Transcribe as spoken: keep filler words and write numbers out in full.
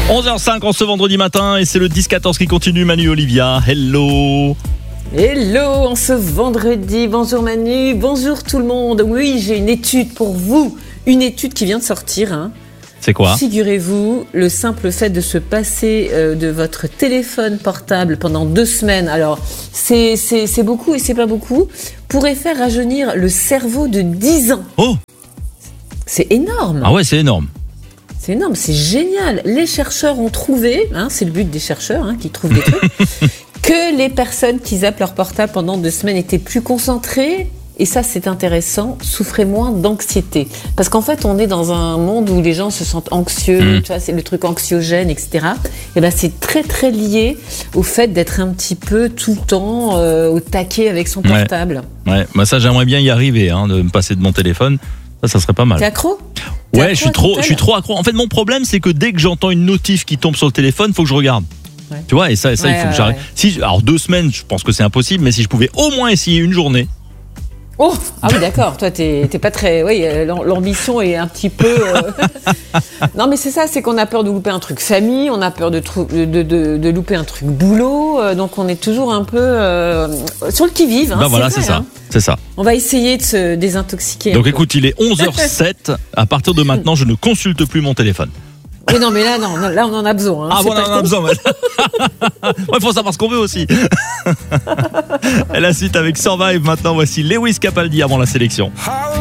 onze heures cinq en ce vendredi matin et c'est le dix quatorze qui continue. Manu, Olivia, hello. Hello, en ce vendredi, bonjour Manu, bonjour tout le monde. Oui, j'ai une étude pour vous, une étude qui vient de sortir. Hein. C'est quoi ? Figurez-vous, le simple fait de se passer euh, de votre téléphone portable pendant deux semaines, alors c'est, c'est, c'est beaucoup et c'est pas beaucoup, pourrait faire rajeunir le cerveau de dix ans. Oh ! C'est énorme. Ah ouais, c'est énorme. C'est énorme, c'est génial. Les chercheurs ont trouvé, hein, c'est le but des chercheurs hein, qui trouvent des trucs, que les personnes qui zappent leur portable pendant deux semaines étaient plus concentrées, et ça c'est intéressant, souffraient moins d'anxiété. Parce qu'en fait on est dans un monde où les gens se sentent anxieux, mmh. tu vois, c'est le truc anxiogène, et cetera. Et ben c'est très très lié au fait d'être un petit peu tout le temps euh, au taquet avec son portable. Ouais, ouais. Bah ça j'aimerais bien y arriver, hein, de me passer de mon téléphone. Ça, ça serait pas mal. T'es accro ? Ouais, accro je suis trop, je suis trop accro. En fait, mon problème, c'est que dès que j'entends une notif qui tombe sur le téléphone, faut que je regarde. Ouais. Tu vois, et ça, et ça, ouais, il faut ouais, que j'arrête. Ouais. Si, alors deux semaines, je pense que c'est impossible, mais si je pouvais au moins essayer une journée. Oh, ah oui, d'accord. Toi, t'es, t'es pas très. Oui, l'ambition est un petit peu. Euh... non, mais c'est ça, c'est qu'on a peur de louper un truc famille, on a peur de, trou... de, de, de, de louper un truc boulot, euh, donc on est toujours un peu euh, sur le qui-vive. Hein, bah voilà, c'est, c'est vrai, ça. Hein. C'est ça. On va essayer de se désintoxiquer. Donc écoute, il est onze heures sept. À partir de maintenant, je ne consulte plus mon téléphone. Oui, non, mais là, non, là, on en a besoin. Hein. Ah, voilà, on en a besoin. Il ouais, faut savoir ce qu'on veut aussi. Et la suite avec Survive. Maintenant, voici Lewis Capaldi avant la sélection.